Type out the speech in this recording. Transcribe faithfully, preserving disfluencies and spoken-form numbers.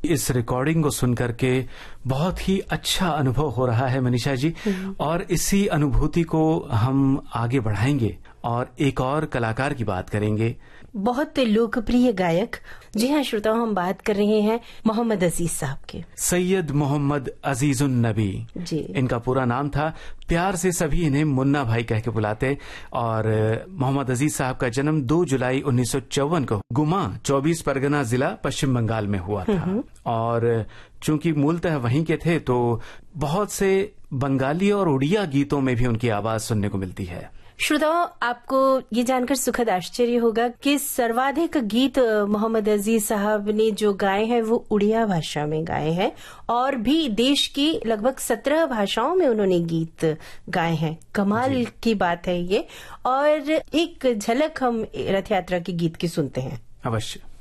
इस रिकॉर्डिंग को सुन करके बहुत ही अच्छा अनुभव हो रहा है मनीषा जी, और इसी अनुभूति को हम आगे बढ़ाएंगे और एक और कलाकार की बात करेंगे। बहुत लोकप्रिय गायक, जी हाँ श्रोताओं, हम बात कर रहे हैं मोहम्मद अजीज साहब के। सैयद मोहम्मद अजीजुन नबी जी, इनका पूरा नाम था। प्यार से सभी इन्हें मुन्ना भाई कह के बुलाते। और मोहम्मद अजीज साहब का जन्म दो जुलाई उन्नीस सौ चौवन को गुमा चौबीस परगना जिला पश्चिम बंगाल में हुआ था। और चूंकि मूलतः वहीं के थे तो बहुत से बंगाली और उड़िया गीतों में भी उनकी आवाज सुनने को मिलती है। श्रोताओं, आपको ये जानकर सुखद आश्चर्य होगा कि सर्वाधिक गीत मोहम्मद अजीज साहब ने जो गाए हैं वो उड़िया भाषा में गाए हैं, और भी देश की लगभग सत्रह भाषाओं में उन्होंने गीत गाए हैं। कमाल की बात है ये। और एक झलक हम रथ यात्रा के गीत की सुनते हैं। अवश्य।